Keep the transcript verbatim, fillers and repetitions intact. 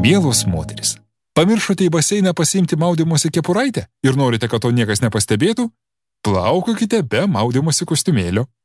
Mielos moterys, pamiršote į baseiną pasiimti maudymosi kepuraitę ir norite, kad to niekas nepastebėtų? Plaukokite be maudymosi kostiumėlio.